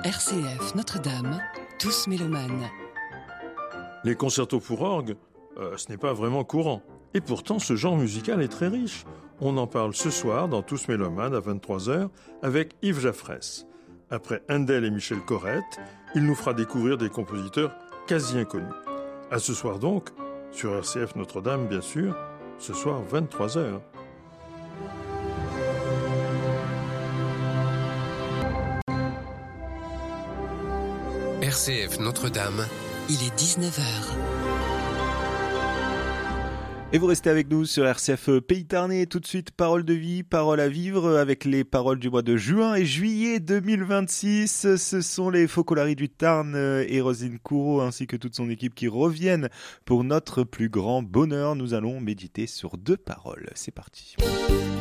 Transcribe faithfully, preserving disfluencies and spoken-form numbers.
R C F Notre-Dame, tous mélomanes. Les concertos pour orgue, euh, ce n'est pas vraiment courant. Et pourtant, ce genre musical est très riche. On en parle ce soir dans Tous mélomanes à vingt-trois heures avec Yves Jaffrès. Après Handel et Michel Corrette, il nous fera découvrir des compositeurs quasi inconnus. À ce soir donc, sur R C F Notre-Dame bien sûr, ce soir vingt-trois heures. R C F Notre-Dame, il est dix-neuf heures. Et vous restez avec nous sur R C F Pays Tarnais. Tout de suite, Parole de vie, Parole à vivre, avec les paroles du mois de juin et juillet deux mille vingt-six. Ce sont les Focolari du Tarn et Roselyne Couraud ainsi que toute son équipe qui reviennent pour notre plus grand bonheur. Nous allons méditer sur deux paroles. C'est parti.